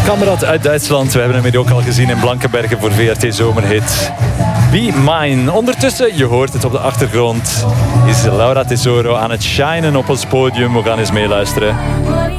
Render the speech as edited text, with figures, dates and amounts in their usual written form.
Kameraad uit Duitsland. We hebben hem hier ook al gezien in Blankenbergen voor VRT Zomerhit. Be Mine. Ondertussen, je hoort het op de achtergrond, is Laura Tesoro aan het shinen op ons podium. We gaan eens meeluisteren.